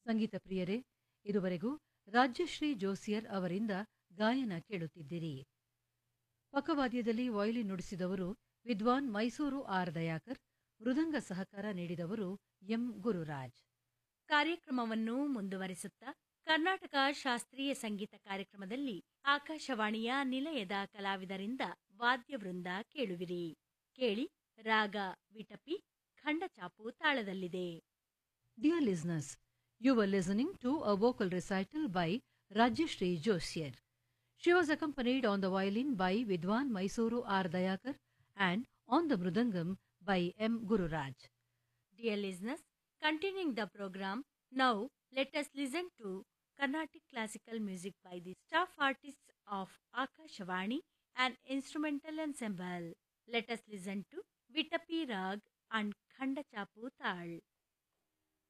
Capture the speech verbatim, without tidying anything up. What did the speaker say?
ಸಂಗೀತ ಪ್ರಿಯರೇ, ಇದುವರೆಗೂ ರಾಜ್ಯಶ್ರೀ ಜೋಸಿಯರ್ ಅವರಿಂದ ಗಾಯನ ಕೇಳುತ್ತಿದ್ದಿರಿ. ಪಕ್ಕವಾದ್ಯದಲ್ಲಿ ವಯೋಲಿನ್ ನುಡಿಸಿದವರು ವಿದ್ವಾನ್ ಮೈಸೂರು ಆರ್ ದಯಾಕರ್, ಮೃದಂಗ ಸಹಕಾರ ನೀಡಿದವರು ಎಂ ಗುರುರಾಜ್. ಕಾರ್ಯಕ್ರಮವನ್ನು ಮುಂದುವರಿಸುತ್ತಾ ಕರ್ನಾಟಕ ಶಾಸ್ತ್ರೀಯ ಸಂಗೀತ ಕಾರ್ಯಕ್ರಮದಲ್ಲಿ ಆಕಾಶವಾಣಿಯ ನಿಲಯದ ಕಲಾವಿದರಿಂದ ವಾದ್ಯವೃಂದ ಕೇಳುವಿರಿ. ಕೇಳಿ, ರಾಗ ವಿಟಪಿ ಖಂಡಚಾಪು ತಾಳದಲ್ಲಿದೆ. Dear listeners, you were listening to a vocal recital by Rajyashree Joshiar. She was accompanied on the violin by Vidwan Mysuru R. Dayakar and on the mridangam by M. Gururaj. Dear listeners, continuing the program, now let us listen to Carnatic classical music by the staff artists of Akashvani and instrumental ensemble. Let us listen to Vitapi Rag and Khandachapu Tal.